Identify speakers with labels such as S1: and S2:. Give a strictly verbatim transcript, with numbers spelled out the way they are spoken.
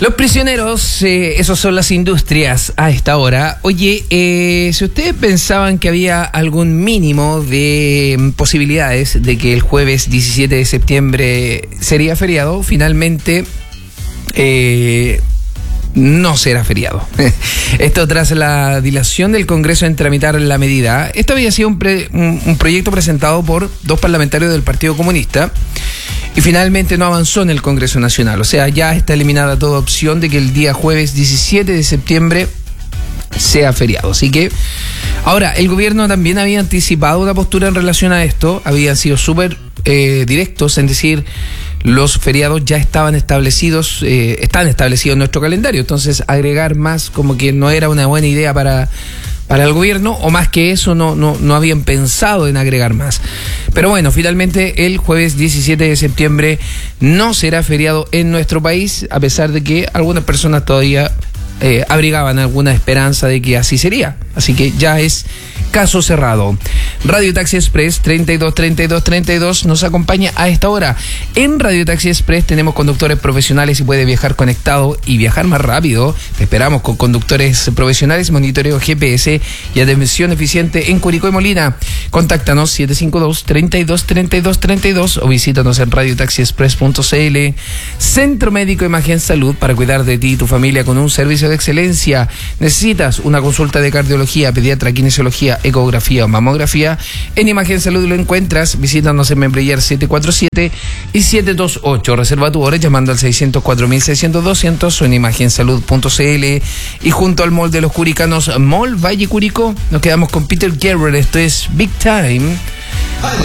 S1: Los prisioneros, eh, esos son las industrias a esta hora. Oye, eh, si ustedes pensaban que había algún mínimo de posibilidades de que el jueves diecisiete de septiembre sería feriado, finalmente eh, no será feriado. Esto tras la dilación del Congreso en tramitar la medida. Esto había sido un, pre, un, un proyecto presentado por dos parlamentarios del Partido Comunista y finalmente no avanzó en el Congreso Nacional. O sea, ya está eliminada toda opción de que el día jueves diecisiete de septiembre sea feriado. Así que, ahora, el gobierno también había anticipado una postura en relación a esto. Habían sido súper eh, directos en decir, los feriados ya estaban establecidos, eh, están establecidos en nuestro calendario. Entonces, agregar más como que no era una buena idea para... para el gobierno, o más que eso no, no, no habían pensado en agregar más. Pero bueno, finalmente el jueves diecisiete de septiembre no será feriado en nuestro país, a pesar de que algunas personas todavía eh, abrigaban alguna esperanza de que así sería. Así que ya es caso cerrado. Radio Taxi Express treinta y dos, treinta y dos, treinta y dos nos acompaña a esta hora. En Radio Taxi Express tenemos conductores profesionales y puede viajar conectado y viajar más rápido. Te esperamos con conductores profesionales, monitoreo G P S y atención eficiente en Curicó y Molina. Contáctanos siete cinco dos, treinta y dos, treinta y dos, treinta y dos o visítanos en radio taxi express punto c l. Centro Médico Imagen Salud, para cuidar de ti y tu familia con un servicio de excelencia. ¿Necesitas una consulta de cardiología, pediatra, kinesiología, ecografía o mamografía? En Imagen Salud lo encuentras. Visítanos en Membrillar siete cuatro siete y siete dos ocho. Reserva tu hora llamando al seiscientos cuatro mil seiscientos doscientos o en imagen salud punto c l. Y junto al Mall de los Curicanos, Mall Valle Curicó, nos quedamos con Peter Gabriel. Esto es Big Time.